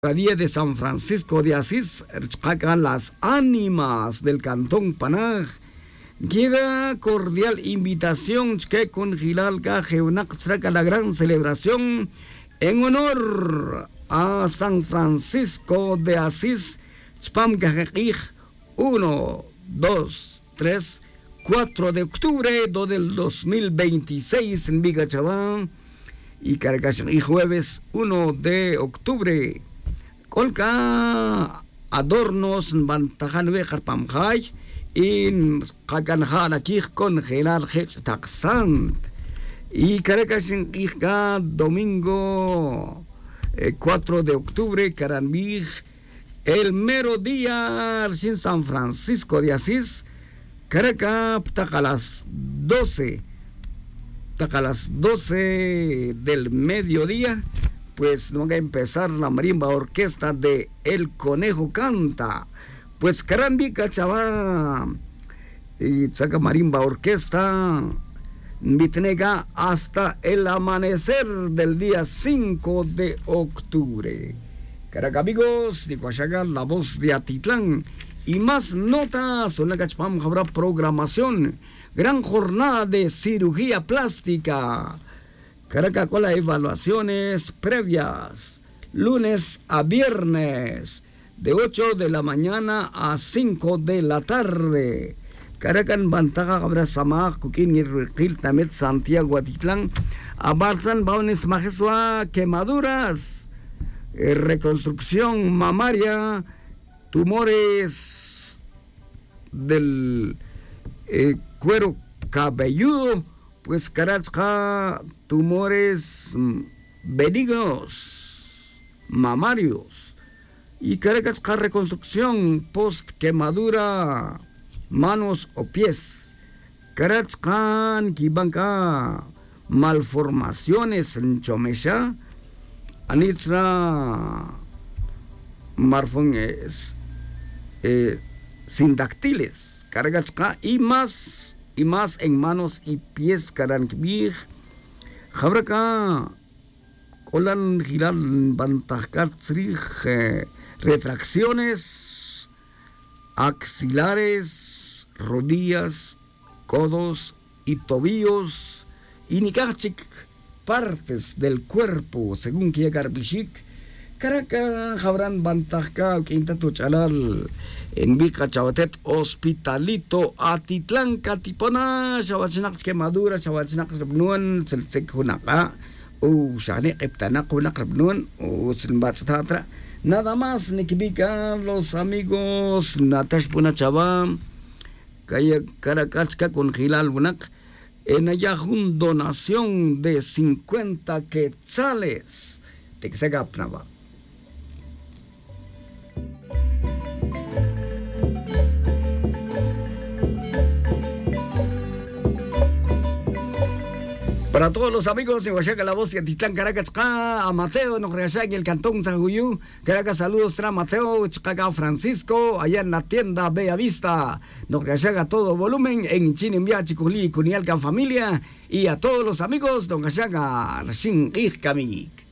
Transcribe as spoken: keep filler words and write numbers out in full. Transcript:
Día de San Francisco de Asís, las ánimas del Cantón Panaj. Llega cordial invitación que con Gilalca Geunaxtraca la gran celebración en honor a San Francisco de Asís. Spam Gajij uno, dos, tres, cuatro de octubre del dos mil veintiséis en Vigachabán y Caracas y jueves uno de octubre. Colca adornos bantajan vejar pamjay in kakanjal aquí con gelal hech taxant y Caracas y domingo eh, cuatro de octubre Carambij el mero día sin San Francisco de Asís. Caracas taca las doce taca las doce del mediodía. Pues no va a empezar la marimba orquesta de El Conejo Canta. Pues Carambi Cachabá y saca marimba orquesta Vitnega hasta el amanecer del día cinco de octubre. Caracas amigos, de Coachaga, la voz de Atitlán. Y más notas, una cachpam habrá programación. Gran jornada de cirugía plástica. Caracas con las evaluaciones previas, lunes a viernes, de ocho de la mañana a cinco de la tarde. Caracas Bantaga habrá Samaj, Cuquín y Riquil, Tamet, Santiago, Atitlán, Abarsan, Baunes, Majesua, quemaduras, eh, reconstrucción mamaria, tumores del eh, cuero cabelludo. Pues Caracas, tumores benignos, mamarios. Y Caracas, reconstrucción post quemadura, manos o pies. Caracas, Kibanka, malformaciones en Chomesha. Anitra, marfones eh, sindactiles. Caracas, y más. Y más en manos y pies Carankbij. Jabraca Colan Giral Bantajkatzrij retracciones axilares, rodillas, codos y tobillos y nikachik partes del cuerpo según que Garbishik. Caracas Jabran Bantajka Quinta Tuchalal en Vica Chabatet Hospitalito Atitlán Catipona Chabachinak quemadura Chabachinak Rabnuan Seltsek Hunaka o Shane Eptanak Hunak Rabnuan o Silbat Tatra. Nada más Nikibica los amigos Natash Punachaba Kaya Caracas con Gilal Bunak en Ayahun donación de cincuenta quetzales Texagapnava. Para todos los amigos de Oaxaca, la voz de Atitlán, Caracas, a Mateo, nos reachag el Cantón San Juyú, Caracas, saludos a Mateo, Chicago, Francisco, allá en la tienda Bella Vista, nos reachag a todo volumen en Chinimbia, Chiculí, Cunialca, familia, y a todos los amigos, don Oaxaca, Rashin, Ijkamik.